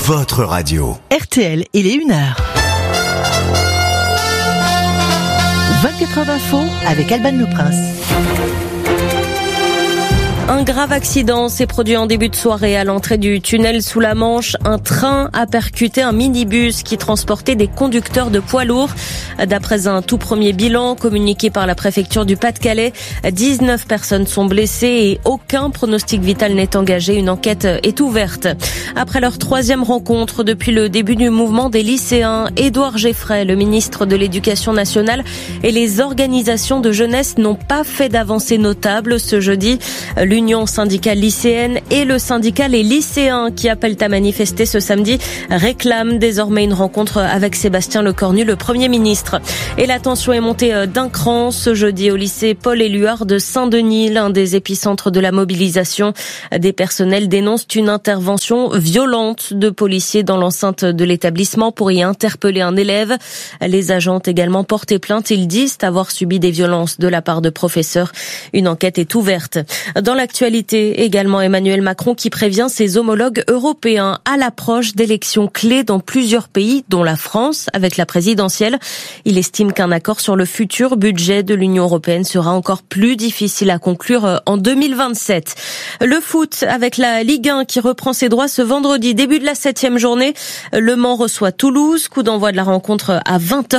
votre radio. RTL, il est 1h. 24h d'info avec Alban Le Prince. Un grave accident s'est produit en début de soirée à l'entrée du tunnel sous la Manche. Un train a percuté un minibus qui transportait des conducteurs de poids lourds. D'après un tout premier bilan communiqué par la préfecture du Pas-de-Calais, 19 personnes sont blessées et aucun pronostic vital n'est engagé. Une enquête est ouverte. Après leur troisième rencontre depuis le début du mouvement des lycéens, Édouard Geffray, le ministre de l'Éducation nationale, et les organisations de jeunesse n'ont pas fait d'avancées notables ce jeudi. L'Union syndicale lycéenne et le syndicat Les Lycéens qui appellent à manifester ce samedi réclament désormais une rencontre avec Sébastien Lecornu, le Premier ministre. Et la tension est montée d'un cran ce jeudi au lycée Paul-Éluard de Saint-Denis, l'un des épicentres de la mobilisation. Des personnels dénoncent une intervention violente de policiers dans l'enceinte de l'établissement pour y interpeller un élève. Les agents ont également porté plainte. Ils disent avoir subi des violences de la part de professeurs. Une enquête est ouverte. Dans l'actualité, également Emmanuel Macron qui prévient ses homologues européens à l'approche d'élections clés dans plusieurs pays, dont la France, avec la présidentielle. Il estime qu'un accord sur le futur budget de l'Union européenne sera encore plus difficile à conclure en 2027. Le foot avec la Ligue 1 qui reprend ses droits ce vendredi, début de la 7e journée. Le Mans reçoit Toulouse, coup d'envoi de la rencontre à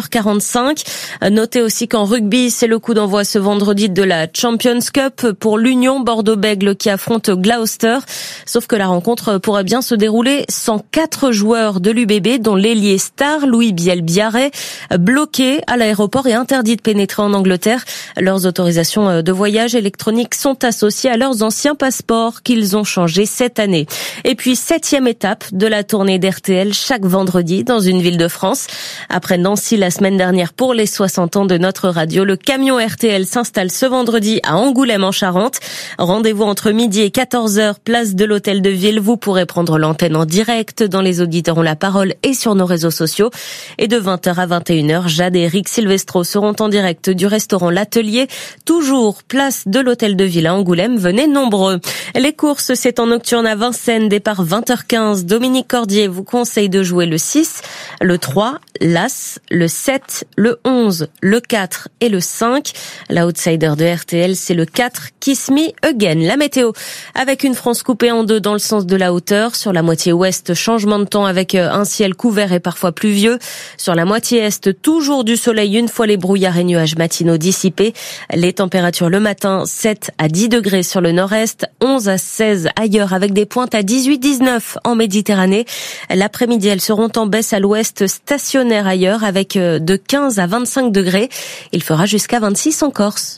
20h45. Notez aussi qu'en rugby, c'est le coup d'envoi ce vendredi de la Champions Cup pour l'Union Bordeaux-Bègles qui affronte Gloucester. Sauf que la rencontre pourrait bien se dérouler sans 4 joueurs de l'UBB, dont l'ailier star Louis Biel-Biarré, bloqué à l'aéroport et interdit de pénétrer en Angleterre. Leurs autorisations de voyage électroniques sont associées à leurs anciens passeports qu'ils ont changés cette année. Et puis, 7e étape de la tournée d'RTL chaque vendredi dans une ville de France. Après Nancy la semaine dernière pour les 60 ans de notre radio, le camion RTL s'installe ce vendredi à Angoulême en Charente. Rendez-vous entre midi et 14h, place de l'Hôtel de Ville. Vous pourrez prendre l'antenne en direct dans Les Auditeurs ont la parole et sur nos réseaux sociaux. Et de 20h à 21h, Jade et Eric Silvestro seront en direct du restaurant L'Atelier, toujours place de l'Hôtel de Ville à Angoulême. Venez nombreux. Les courses, c'est en nocturne à Vincennes, départ 20h15. Dominique Cordier vous conseille de jouer le 6, le 3, l'As, le 7, le 11, le 4 et le 5. L'outsider de RTL, c'est le 4, Kiss Me Again. La météo, avec une France coupée en deux dans le sens de la hauteur. Sur la moitié ouest, changement de temps avec un ciel couvert et parfois pluvieux. Sur la moitié est, toujours du soleil une fois les brouillards et nuages matinaux dissipés. Les températures le matin, 7 à 10 degrés sur le nord-est, 11 à 16 ailleurs avec des pointes à 18-19 en Méditerranée. L'après-midi, elles seront en baisse à l'ouest, stationnaires ailleurs avec de 15 à 25 degrés. Il fera jusqu'à 26 en Corse.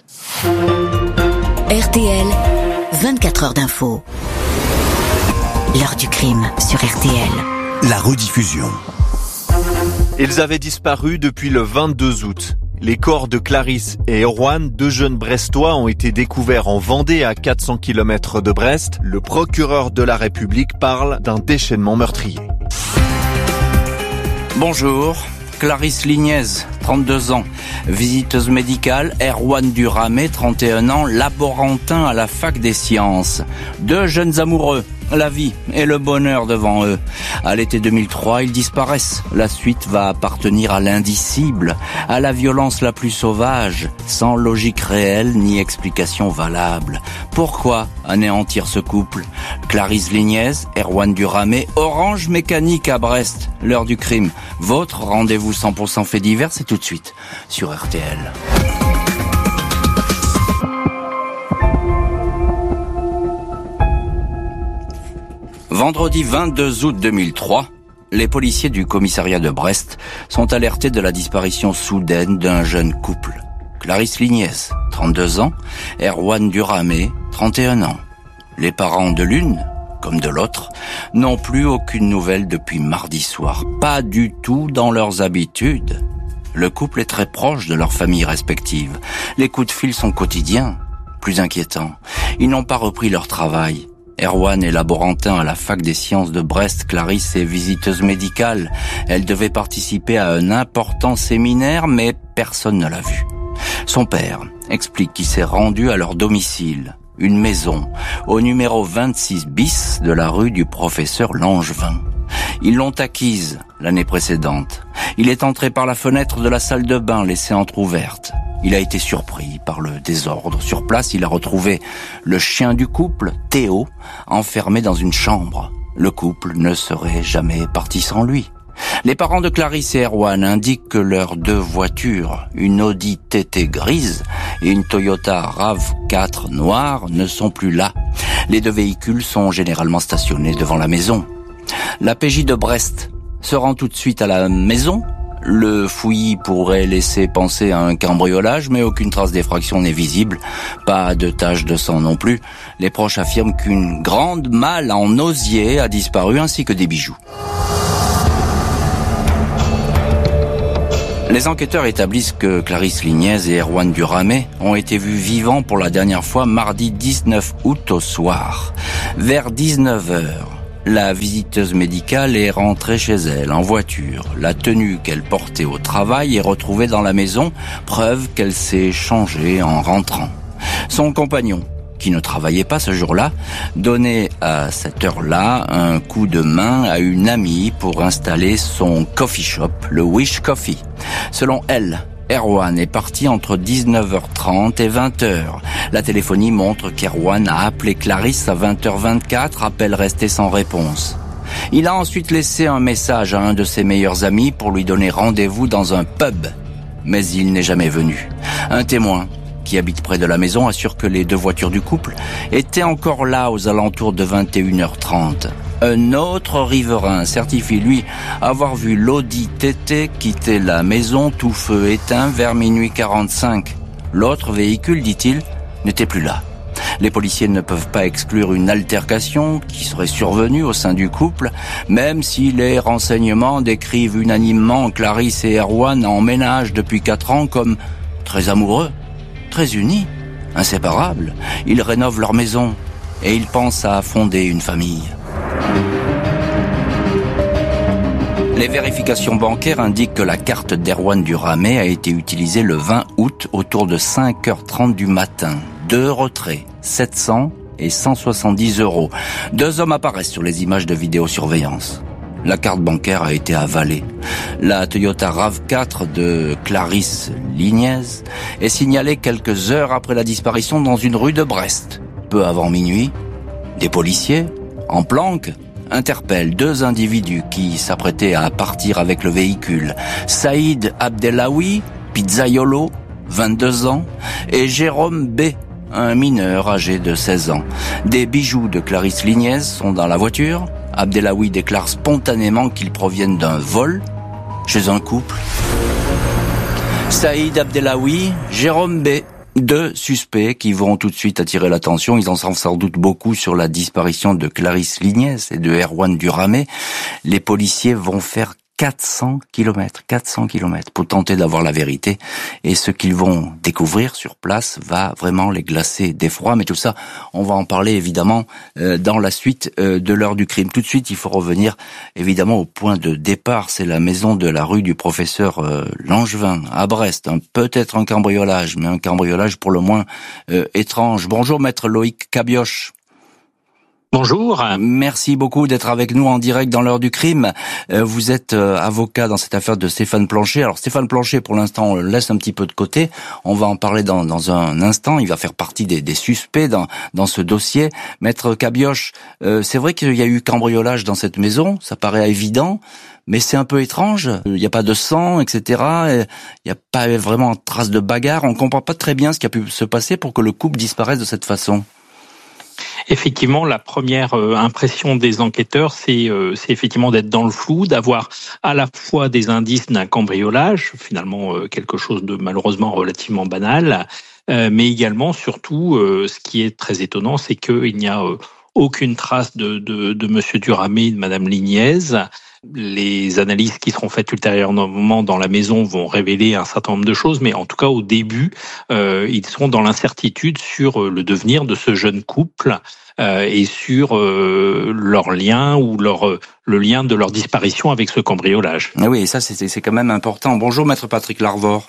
RTL, 24 heures d'info. L'heure du crime sur RTL. La rediffusion. Ils avaient disparu depuis le 22 août. Les corps de Clarisse et Erwan, deux jeunes Brestois, ont été découverts en Vendée à 400 km de Brest. Le procureur de la République parle d'un déchaînement meurtrier. Bonjour. Clarisse Lignez, 32 ans, visiteuse médicale. Erwan Duramé, 31 ans, laborantin à la fac des sciences. Deux jeunes amoureux, la vie et le bonheur devant eux. À l'été 2003, ils disparaissent. La suite va appartenir à l'indicible, à la violence la plus sauvage, sans logique réelle ni explication valable. Pourquoi anéantir ce couple ? Clarisse Lignez, Erwan Duramé, Orange Mécanique à Brest, l'heure du crime. Votre rendez-vous 100% fait divers, c'est tout de suite sur RTL. Vendredi 22 août 2003, les policiers du commissariat de Brest sont alertés de la disparition soudaine d'un jeune couple. Clarisse Lignez, 32 ans, Erwan Duramé, 31 ans. Les parents de l'une, comme de l'autre, n'ont plus aucune nouvelle depuis mardi soir. Pas du tout dans leurs habitudes. Le couple est très proche de leurs familles respectives. Les coups de fil sont quotidiens. Plus inquiétant, ils n'ont pas repris leur travail. Erwan est laborantin à la fac des sciences de Brest. Clarisse est visiteuse médicale. Elle devait participer à un important séminaire, mais personne ne l'a vue. Son père explique qu'il s'est rendu à leur domicile, une maison, au numéro 26 bis de la rue du Professeur Langevin. Ils l'ont acquise l'année précédente. Il est entré par la fenêtre de la salle de bain laissée entrouverte. Il a été surpris par le désordre. Sur place, il a retrouvé le chien du couple, Théo, enfermé dans une chambre. Le couple ne serait jamais parti sans lui. Les parents de Clarisse et Erwan indiquent que leurs 2 voitures, une Audi TT grise et une Toyota RAV4 noire, ne sont plus là. Les 2 véhicules sont généralement stationnés devant la maison. La PJ de Brest se rend tout de suite à la maison. Le fouillis pourrait laisser penser à un cambriolage, mais aucune trace d'effraction n'est visible. Pas de tache de sang non plus. Les proches affirment qu'une grande malle en osier a disparu, ainsi que des bijoux. Les enquêteurs établissent que Clarisse Lignez et Erwan Duramé ont été vus vivants pour la dernière fois mardi 19 août au soir. Vers 19h, la visiteuse médicale est rentrée chez elle en voiture. La tenue qu'elle portait au travail est retrouvée dans la maison, preuve qu'elle s'est changée en rentrant. Son compagnon, qui ne travaillait pas ce jour-là, donnait à cette heure-là un coup de main à une amie pour installer son coffee shop, le Wish Coffee. Selon elle, Erwan est parti entre 19h30 et 20h. La téléphonie montre qu'Erwan a appelé Clarisse à 20h24, appel resté sans réponse. Il a ensuite laissé un message à un de ses meilleurs amis pour lui donner rendez-vous dans un pub, mais il n'est jamais venu. Un témoin qui habite près de la maison assure que les 2 voitures du couple étaient encore là aux alentours de 21h30. Un autre riverain certifie, lui, avoir vu l'Audi TT quitter la maison tout feu éteint vers minuit 45. L'autre véhicule, dit-il, n'était plus là. Les policiers ne peuvent pas exclure une altercation qui serait survenue au sein du couple, même si les renseignements décrivent unanimement Clarisse et Erwan en ménage depuis 4 ans comme très amoureux, très unis, inséparables. Ils rénovent leur maison et ils pensent à fonder une famille. Les vérifications bancaires indiquent que la carte d'Erwan Duramé a été utilisée le 20 août autour de 5h30 du matin. 2 retraits, 700 et 170 €. 2 hommes apparaissent sur les images de vidéosurveillance. La carte bancaire a été avalée. La Toyota RAV4 de Clarisse Lignez est signalée quelques heures après la disparition dans une rue de Brest. Peu avant minuit, des policiers, en planque, interpellent 2 individus qui s'apprêtaient à partir avec le véhicule. Saïd Abdelawi, pizzaiolo, 22 ans, et Jérôme B., un mineur âgé de 16 ans. Des bijoux de Clarisse Lignez sont dans la voiture. Abdelawi déclare spontanément qu'ils proviennent d'un vol chez un couple. Saïd Abdelawi, Jérôme B., 2 suspects qui vont tout de suite attirer l'attention. Ils en savent sans doute beaucoup sur la disparition de Clarisse Lignez et de Erwan Duramé. Les policiers vont faire 400 km pour tenter d'avoir la vérité. Et ce qu'ils vont découvrir sur place va vraiment les glacer d'effroi. Mais tout ça, on va en parler évidemment dans la suite de l'heure du crime. Tout de suite, il faut revenir évidemment au point de départ. C'est la maison de la rue du professeur Langevin à Brest. Peut-être un cambriolage, mais un cambriolage pour le moins étrange. Bonjour maître Loïc Cabioche. Bonjour. Merci beaucoup d'être avec nous en direct dans l'heure du crime. Vous êtes avocat dans cette affaire de Stéphane Plancher. Alors Stéphane Plancher, pour l'instant, on le laisse un petit peu de côté. On va en parler dans un instant. Il va faire partie des suspects dans ce dossier. Maître Cabioche, c'est vrai qu'il y a eu cambriolage dans cette maison. Ça paraît évident. Mais c'est un peu étrange. Il n'y a pas de sang, etc. Il n'y a pas vraiment trace de bagarre. On ne comprend pas très bien ce qui a pu se passer pour que le couple disparaisse de cette façon. Effectivement, la première impression des enquêteurs, c'est effectivement d'être dans le flou, d'avoir à la fois des indices d'un cambriolage, finalement quelque chose de malheureusement relativement banal, mais également, surtout, ce qui est très étonnant, c'est qu'il n'y a aucune trace de Monsieur Duramé et de Madame Lignez. Les analyses qui seront faites ultérieurement dans la maison vont révéler un certain nombre de choses, mais en tout cas au début, ils sont dans l'incertitude sur le devenir de ce jeune couple et sur leur lien ou le lien de leur disparition avec ce cambriolage. Ah oui, et ça c'est quand même important. Bonjour maître Patrick Larvor.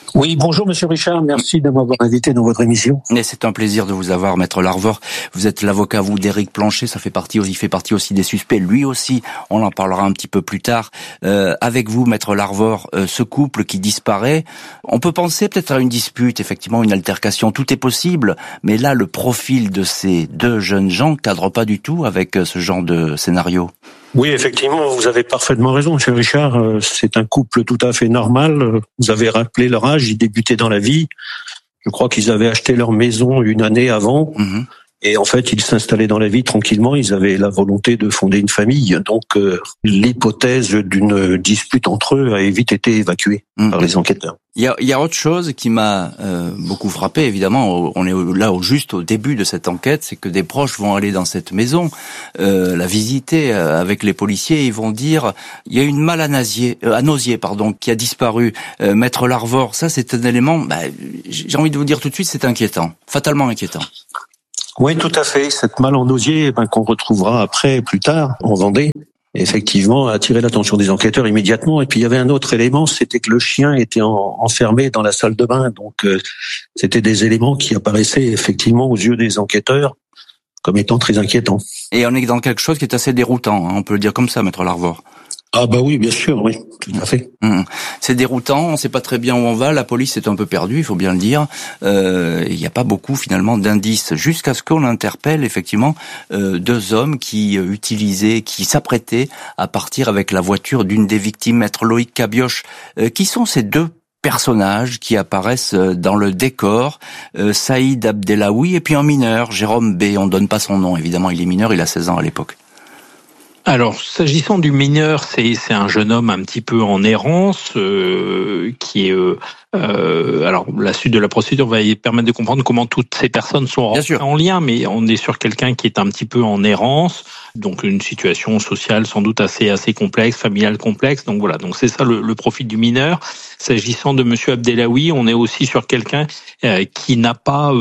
Oui, bonjour Monsieur Richard, merci de m'avoir invité dans votre émission. Et c'est un plaisir de vous avoir, Maître Larvor. Vous êtes l'avocat, vous, d'Éric Planchet, il fait partie aussi des suspects. Lui aussi, on en parlera un petit peu plus tard. Avec vous, Maître Larvor, ce couple qui disparaît, on peut penser peut-être à une dispute, effectivement, une altercation, tout est possible. Mais là, le profil de ces deux jeunes gens cadre pas du tout avec ce genre de scénario. Oui, effectivement, vous avez parfaitement raison, Monsieur Richard. C'est un couple tout à fait normal. Vous avez rappelé leur âge, ils débutaient dans la vie. Je crois qu'ils avaient acheté leur maison une année avant. Mmh. Et en fait, ils s'installaient dans la vie tranquillement. Ils avaient la volonté de fonder une famille. Donc, l'hypothèse d'une dispute entre eux a vite été évacuée par les enquêteurs. Il y a autre chose qui m'a beaucoup frappé, évidemment, on est là juste au début de cette enquête, c'est que des proches vont aller dans cette maison, la visiter avec les policiers, et ils vont dire, il y a une malle à Nosier, qui a disparu. Maître Larvor, ça c'est un élément, j'ai envie de vous dire tout de suite, c'est inquiétant, fatalement inquiétant. Oui, tout à fait. Cette malle en osier qu'on retrouvera plus tard, en Vendée, effectivement, a attiré l'attention des enquêteurs immédiatement. Et puis, il y avait un autre élément, c'était que le chien était enfermé dans la salle de bain. Donc, c'était des éléments qui apparaissaient effectivement aux yeux des enquêteurs comme étant très inquiétants. Et on est dans quelque chose qui est assez déroutant, on peut le dire comme ça, Maître Larvor. Ah bah oui, bien sûr, oui, tout à fait. C'est déroutant, on ne sait pas très bien où on va, la police est un peu perdue, il faut bien le dire. Il n'y a pas beaucoup finalement d'indices, jusqu'à ce qu'on interpelle effectivement deux hommes qui s'apprêtaient à partir avec la voiture d'une des victimes, Maître Loïc Cabioche. Qui sont ces deux personnages qui apparaissent dans le décor? Saïd Abdelaoui et puis un mineur, Jérôme B. On ne donne pas son nom, évidemment, il est mineur, il a 16 ans à l'époque. Alors, s'agissant du mineur, c'est un jeune homme un petit peu en errance, qui est... alors, la suite de la procédure va permettre de comprendre comment toutes ces personnes sont rentrées en lien, mais on est sur quelqu'un qui est un petit peu en errance, donc une situation sociale sans doute assez complexe, familiale complexe. Donc voilà, donc c'est ça le profil du mineur. S'agissant de Monsieur Abdelaoui, on est aussi sur quelqu'un qui n'a pas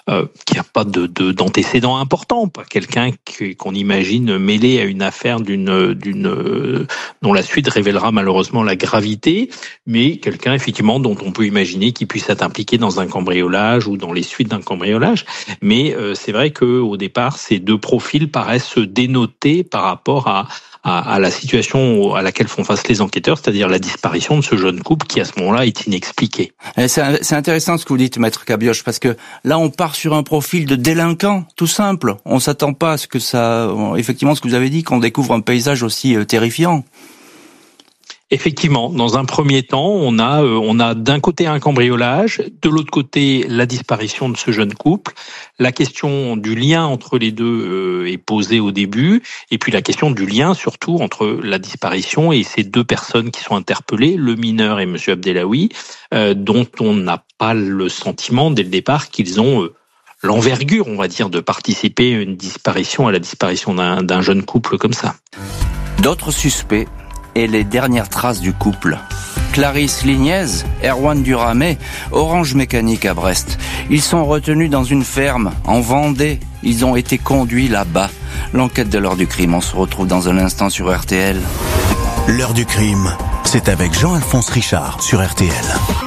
d'antécédents importants, pas quelqu'un qu'on imagine mêlé à une affaire dont la suite révélera malheureusement la gravité, mais quelqu'un effectivement dont on peut imaginer qu'il puisse être impliqué dans un cambriolage ou dans les suites d'un cambriolage. Mais c'est vrai que au départ, ces deux profils paraissent dénotés par rapport à la situation à laquelle font face les enquêteurs, c'est-à-dire la disparition de ce jeune couple qui à ce moment-là est inexpliqué. C'est intéressant ce que vous dites, Maître Cabioche, parce que là on part sur un profil de délinquant, tout simple. On s'attend pas à ce que effectivement ce que vous avez dit, qu'on découvre un paysage aussi terrifiant. Effectivement, dans un premier temps, on a d'un côté un cambriolage, de l'autre côté la disparition de ce jeune couple. La question du lien entre les deux est posée au début, et puis la question du lien surtout entre la disparition et ces deux personnes qui sont interpellées, le mineur et Monsieur Abdelaoui, dont on n'a pas le sentiment dès le départ qu'ils ont l'envergure, on va dire, de participer à la disparition d'un jeune couple comme ça. D'autres suspects et les dernières traces du couple. Clarisse Lignez, Erwan Duramé, Orange Mécanique à Brest. Ils sont retenus dans une ferme en Vendée. Ils ont été conduits là-bas. L'enquête de l'heure du crime, on se retrouve dans un instant sur RTL. L'heure du crime, c'est avec Jean-Alphonse Richard sur RTL.